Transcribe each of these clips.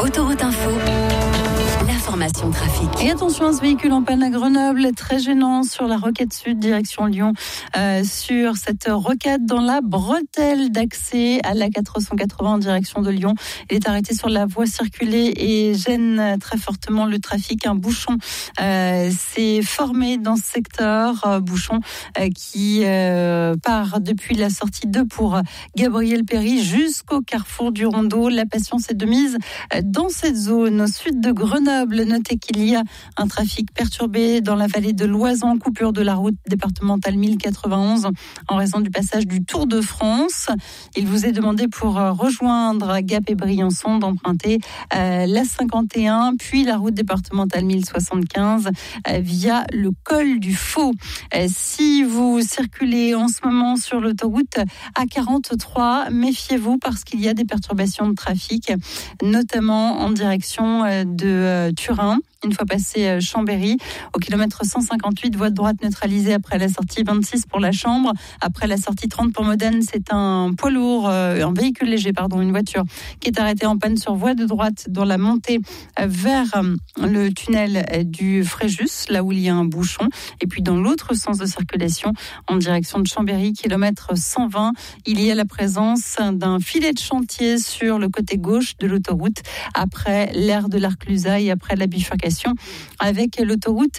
Autoroute Info, l'information trafic. Et attention à ce véhicule en panne à Grenoble, très gênant sur la rocade sud, direction Lyon. Sur cette rocade dans la bretelle d'accès à la 480 en direction de Lyon. Il est arrêté sur la voie circulée et gêne très fortement le trafic. Un bouchon s'est formé dans ce secteur, bouchon qui part depuis la sortie 2 pour Gabriel Péry jusqu'au carrefour du Rondeau. La patience est de mise dans cette zone. Au sud de Grenoble, notez qu'il y a un trafic perturbé dans la vallée de l'Oisan, coupure de la route départementale 1091 en raison du passage du Tour de France. Il vous est demandé pour rejoindre Gap et Briançon d'emprunter la 51 puis la route départementale 1075 via le col du Faux. Si vous circulez en ce moment sur l'autoroute A43, méfiez-vous parce qu'il y a des perturbations de trafic, notamment en direction de Turin. Une fois passé Chambéry, au kilomètre 158, voie de droite neutralisée après la sortie 26 pour la Chambre. Après la sortie 30 pour Modène, c'est un poids lourd, un véhicule léger, une voiture qui est arrêtée en panne sur voie de droite dans la montée vers le tunnel du Fréjus, là où il y a un bouchon. Et puis dans l'autre sens de circulation, en direction de Chambéry, kilomètre 120, il y a la présence d'un filet de chantier sur le côté gauche de l'autoroute, après l'aire de l'Arclusa et après la bifurcation avec l'autoroute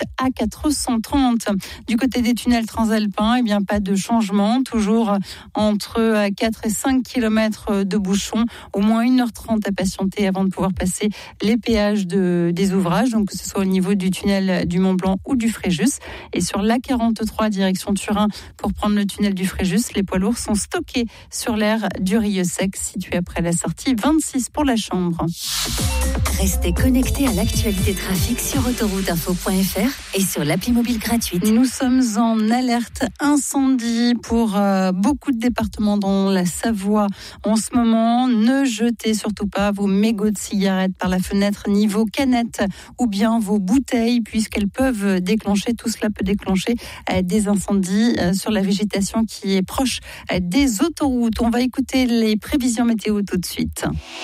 A430. Du côté des tunnels transalpins, pas de changement, toujours entre 4 et 5 km de bouchons, au moins 1h30 à patienter avant de pouvoir passer les péages des ouvrages, donc que ce soit au niveau du tunnel du Mont-Blanc ou du Fréjus. Et sur l'A43 direction Turin, pour prendre le tunnel du Fréjus, les poids lourds sont stockés sur l'aire du Rieux-Sec, situé après la sortie 26 pour la Chambre. Restez connectés à l'actualité trafic sur autorouteinfo.fr et sur l'appli mobile gratuite. Nous sommes en alerte incendie pour beaucoup de départements dans la Savoie en ce moment. Ne jetez surtout pas vos mégots de cigarettes par la fenêtre ni vos canettes ou bien vos bouteilles, puisqu'elles peuvent déclencher, tout cela peut déclencher des incendies sur la végétation qui est proche des autoroutes. On va écouter les prévisions météo tout de suite.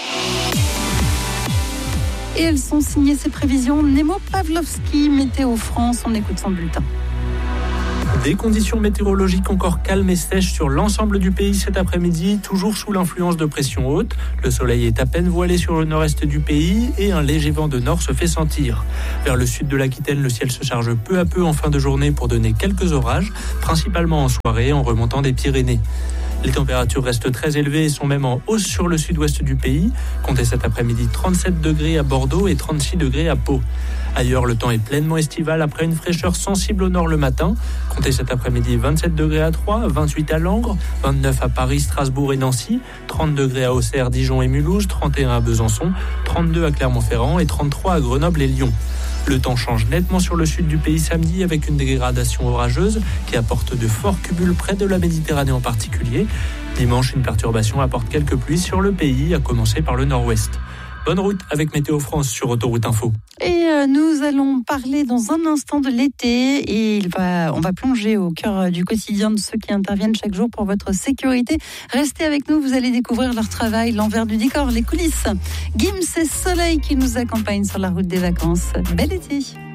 Et elles sont signées, ces prévisions, Nemo Pavlovski, Météo France. On écoute son bulletin. Des conditions météorologiques encore calmes et sèches sur l'ensemble du pays cet après-midi, toujours sous l'influence de pression haute. Le soleil est à peine voilé sur le nord-est du pays et un léger vent de nord se fait sentir. Vers le sud de l'Aquitaine, le ciel se charge peu à peu en fin de journée pour donner quelques orages, principalement en soirée en remontant des Pyrénées. Les températures restent très élevées et sont même en hausse sur le sud-ouest du pays. Comptez cet après-midi 37 degrés à Bordeaux et 36 degrés à Pau. Ailleurs, le temps est pleinement estival après une fraîcheur sensible au nord le matin. Comptez cet après-midi 27 degrés à Troyes, 28 à Langres, 29 à Paris, Strasbourg et Nancy, 30 degrés à Auxerre, Dijon et Mulhouse, 31 à Besançon, 32 à Clermont-Ferrand et 33 à Grenoble et Lyon. Le temps change nettement sur le sud du pays samedi avec une dégradation orageuse qui apporte de forts cumuls près de la Méditerranée en particulier. Dimanche, une perturbation apporte quelques pluies sur le pays, à commencer par le nord-ouest. Bonne route avec Météo France sur Autoroute Info. Et nous allons parler dans un instant de l'été et on va plonger au cœur du quotidien de ceux qui interviennent chaque jour pour votre sécurité. Restez avec nous, vous allez découvrir leur travail, l'envers du décor, les coulisses. Gims et Soleil qui nous accompagnent sur la route des vacances. Bel été.